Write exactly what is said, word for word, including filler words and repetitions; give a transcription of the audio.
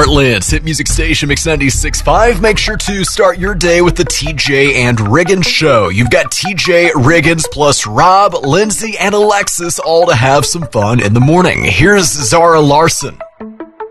Heartland's hit music station, Mix ninety-six point five. Make sure to start your day with the T J and Riggins Show. You've got T J, Riggins, plus Rob, Lindsay, and Alexis all to have some fun in the morning. Here's Zara Larson.